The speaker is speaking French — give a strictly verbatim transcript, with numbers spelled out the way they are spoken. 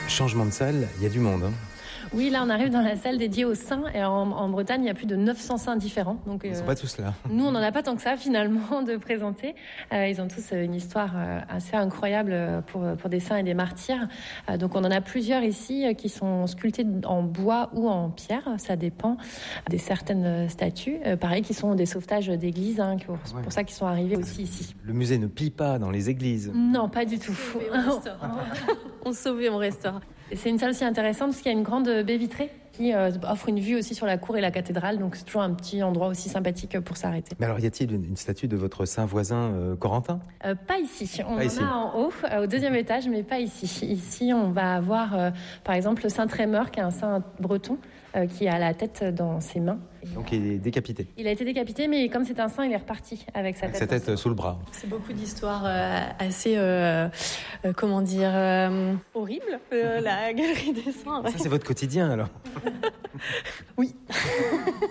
Changement de salle, il y a du monde. Hein. Oui, là, on arrive dans la salle dédiée aux saints. Et en, en Bretagne, il y a plus de neuf cents saints différents. Donc, ils ne sont euh, pas tous là. Nous, on n'en a pas tant que ça, finalement, de présenter. Euh, ils ont tous une histoire euh, assez incroyable pour, pour des saints et des martyrs. Euh, donc, on en a plusieurs ici euh, qui sont sculptés en bois ou en pierre. Ça dépend des certaines statues. Euh, pareil, qui sont des sauvetages d'églises. Hein, pour, ouais. pour ça qu'ils sont arrivés aussi ici. Le musée ne pille pas dans les églises. Non, pas du tout. On sauve et on restaure. C'est une salle aussi intéressante parce qu'il y a une grande baie vitrée qui euh, offre une vue aussi sur la cour et la cathédrale. Donc c'est toujours un petit endroit aussi sympathique pour s'arrêter. Mais alors y a-t-il une, une statue de votre saint voisin euh, Corentin ? euh, Pas ici. On pas en ici. a en haut, euh, au deuxième étage, mais pas ici. Ici, on va avoir euh, par exemple le saint Trémeur, qui est un saint breton, euh, qui a la tête dans ses mains. Donc il est décapité. Il a été décapité, mais comme c'est un saint, il est reparti avec sa avec tête. Sa tête sous le bras. C'est beaucoup d'histoires euh, assez, euh, euh, comment dire, euh, horribles, euh, la galerie des saints. Ouais. Ça, c'est votre quotidien alors. Oui.